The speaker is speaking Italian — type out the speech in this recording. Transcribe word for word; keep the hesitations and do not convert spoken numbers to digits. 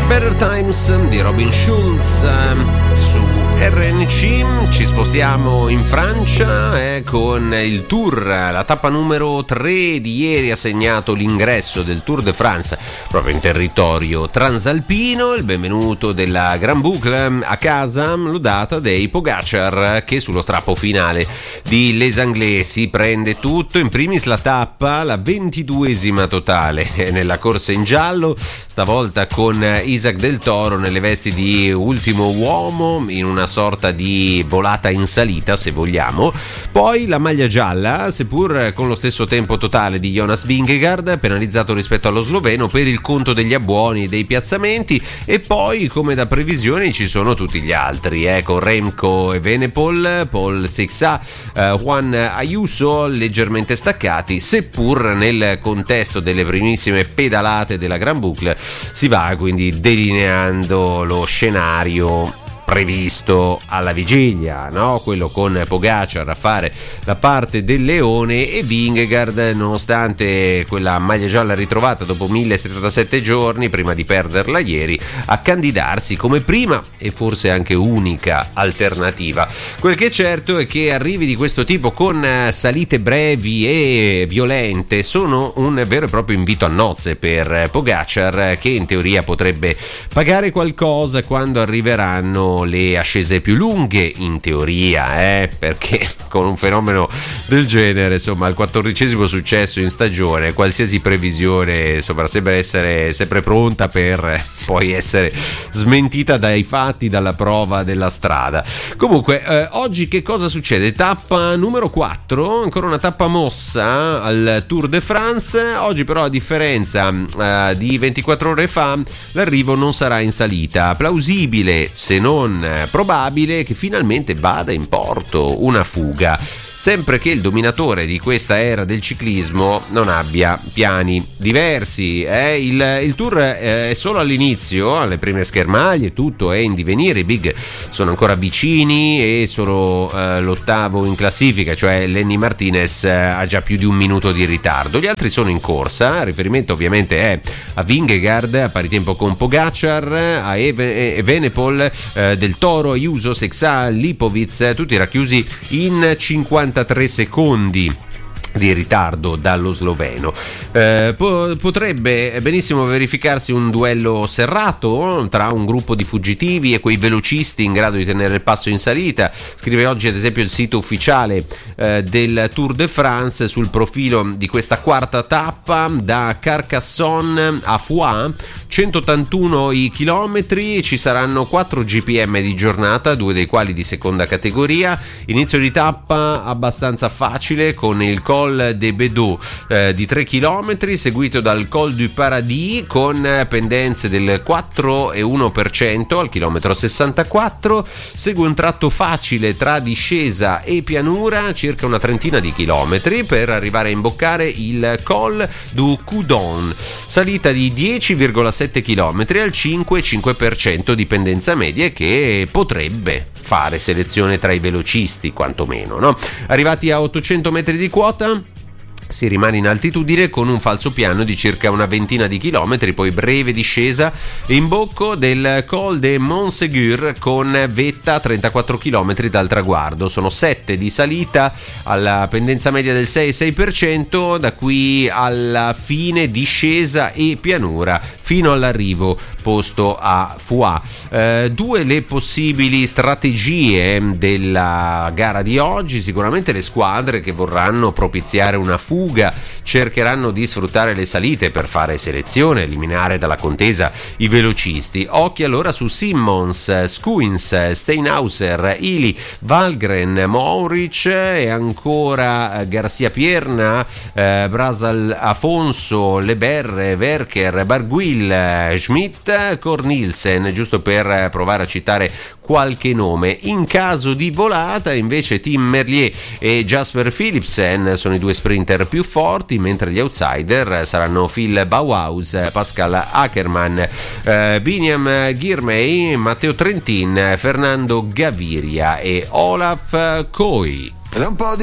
Better Times di Robin Schulz su R N C. Ci spostiamo in Francia eh, con il Tour. La tappa numero tre di ieri ha segnato l'ingresso del Tour de France proprio in territorio transalpino. Il benvenuto della Grand Boucle a casa l'ho data dei Pogacar, che sullo strappo finale di Les Anglais si prende tutto, in primis la tappa, la ventiduesima totale nella corsa in giallo, stavolta con Isaac Del Toro nelle vesti di ultimo uomo in una sorta di volata in salita, se vogliamo. Poi la maglia gialla, seppur con lo stesso tempo totale di Jonas Vingegaard, penalizzato rispetto allo sloveno per il conto degli abbuoni dei piazzamenti. E poi, come da previsione, ci sono tutti gli altri, eh, con Remco e Evenepoel, Paul Sixat, eh, Juan Ayuso leggermente staccati, seppur nel contesto delle primissime pedalate della Grand Boucle si va quindi delineando lo scenario previsto alla vigilia, no? Quello con Pogacar a fare la parte del leone e Vingegaard, nonostante quella maglia gialla ritrovata dopo mille settantasette giorni prima di perderla ieri, a candidarsi come prima e forse anche unica alternativa. Quel che è certo è che arrivi di questo tipo con salite brevi e violente sono un vero e proprio invito a nozze per Pogacar, che in teoria potrebbe pagare qualcosa quando arriveranno le ascese più lunghe, in teoria, eh, perché con un fenomeno del genere, insomma, al quattordicesimo successo in stagione, qualsiasi previsione, insomma, sembra essere sempre pronta per poi essere smentita dai fatti, dalla prova della strada. Comunque, eh, oggi che cosa succede? Tappa numero quattro, ancora una tappa mossa al Tour de France. Oggi però, a differenza eh, di ventiquattro ore fa, l'arrivo non sarà in salita. Plausibile, se non probabile, che finalmente vada in porto una fuga, sempre che il dominatore di questa era del ciclismo non abbia piani diversi. Eh? Il, il Tour eh, è solo all'inizio, alle prime schermaglie, tutto è in divenire, i big sono ancora vicini e solo eh, l'ottavo in classifica, cioè Lenny Martinez, eh, ha già più di un minuto di ritardo. Gli altri sono in corsa, il riferimento ovviamente è a Vingegaard a pari tempo con Pogacar, a Eve, Evenepoel, eh, Del Toro, Ayuso, Sixat, Lipovic, tutti racchiusi in cinquantatré secondi di ritardo dallo sloveno. Eh, po- potrebbe benissimo verificarsi un duello serrato tra un gruppo di fuggitivi e quei velocisti in grado di tenere il passo in salita. Scrive oggi ad esempio il sito ufficiale eh, del Tour de France sul profilo di questa quarta tappa da Carcassonne a Foix, centottantuno i chilometri, ci saranno quattro G P M di giornata, due dei quali di seconda categoria. Inizio di tappa abbastanza facile con il Col de Bedou eh, di tre chilometri, seguito dal Col du Paradis con pendenze del quattro virgola uno per cento al chilometro sessantaquattro. Segue un tratto facile tra discesa e pianura, circa una trentina di chilometri, per arrivare a imboccare il Col du Coudon, salita di dieci virgola sette chilometri al cinque virgola cinque per cento di pendenza media, che potrebbe fare selezione tra i velocisti, quantomeno, no? Arrivati a ottocento metri di quota si rimane in altitudine con un falso piano di circa una ventina di chilometri, poi breve discesa e imbocco del Col de Montségur con vetta a trentaquattro chilometri dal traguardo. Sono sette di salita alla pendenza media del sei virgola sei per cento, da qui alla fine discesa e pianura fino all'arrivo posto a Foix. Eh, due le possibili strategie della gara di oggi. Sicuramente le squadre che vorranno propiziare una fuga cercheranno di sfruttare le salite per fare selezione, eliminare dalla contesa i velocisti. Occhi allora su Simmons, Skuins, Steinhauser, Ili, Valgren, Mohoric e ancora Garcia Pierna, eh, Brasal, Afonso, Leberre, Werker, Barguil, Schmidt, Cornilsen, giusto per provare a citare qualche nome. In caso di volata invece Tim Merlier e Jasper Philipsen sono i due sprinter più forti, mentre gli outsider saranno Phil Bauhaus, Pascal Ackermann, eh, Biniam Girmay, Matteo Trentin, Fernando Gaviria e Olaf Kooi. Da un po' di